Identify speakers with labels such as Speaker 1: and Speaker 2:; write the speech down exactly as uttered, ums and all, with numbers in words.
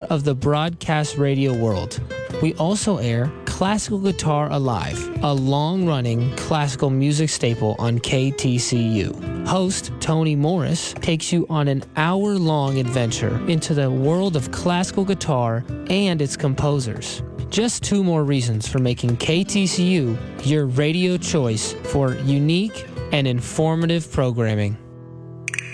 Speaker 1: of the broadcast radio world. We also air Classical Guitar Alive, a long-running classical music staple on K T C U. Host Tony Morris takes you on an hour-long adventure into the world of classical guitar and its composers. Just two more reasons for making K T C U your radio choice for unique and informative programming.